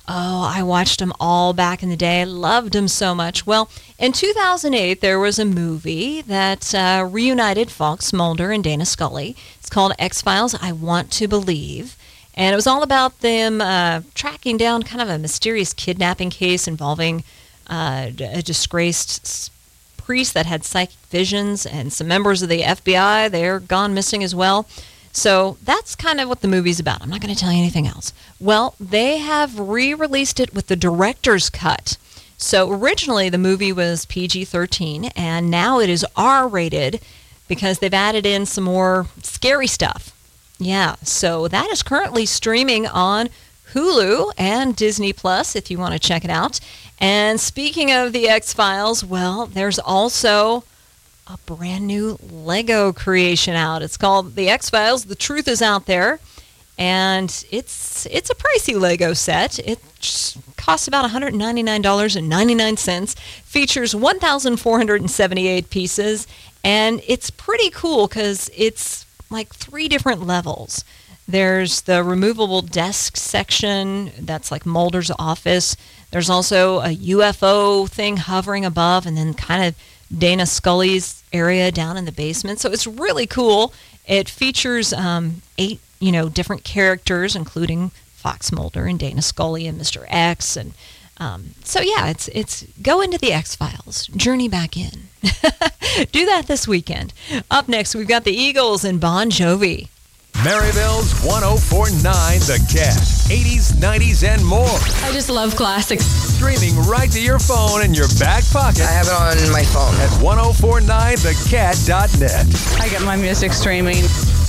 Oh, I watched them all back in the day. Loved them so much. Well, in 2008, there was a movie that reunited Fox Mulder and Dana Scully. It's called X-Files, I Want to Believe. And it was all about them tracking down kind of a mysterious kidnapping case involving a disgraced priest that had psychic visions, and some members of the FBI, they're gone missing as well. So that's kind of what the movie's about. I'm not going to tell you anything else. Well, they have re-released it with the director's cut. So originally the movie was PG-13, and now it is R-rated because they've added in some more scary stuff. Yeah, so that is currently streaming on Hulu and Disney Plus if you want to check it out. And speaking of the X-Files, well, there's also a brand new Lego creation out. It's called The X-Files, The Truth Is Out There. And it's a pricey Lego set. It costs about $199.99, features 1,478 pieces, and it's pretty cool because it's like 3 different levels. There's the removable desk section, that's like Mulder's office. There's also a UFO thing hovering above, and then kind of Dana Scully's area down in the basement. So it's really cool. It features 8 different characters, including Fox Mulder and Dana Scully and Mr. X. And so yeah, it's go into the X-Files, journey back in. Do that this weekend. Up next, we've got the Eagles and Bon Jovi. Maryville's 104.9 The Cat. 80s, 90s, and more. I just love classics. Streaming right to your phone in your back pocket. I have it on my phone. At 1049thecat.net. I get my music streaming.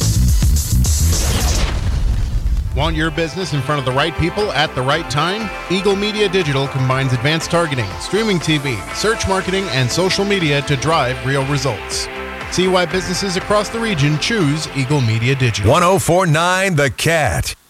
Want your business in front of the right people at the right time? Eagle Media Digital combines advanced targeting, streaming TV, search marketing, and social media to drive real results. See why businesses across the region choose Eagle Media Digital. 1049 The Cat.